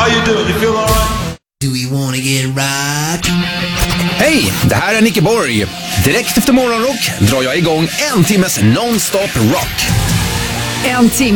How you doing? You feel all right? Do we wanna get right? Hej, det här är Nicke Borg. Direkt efter Morgonrock drar jag igång en timmes non-stop rock. En timme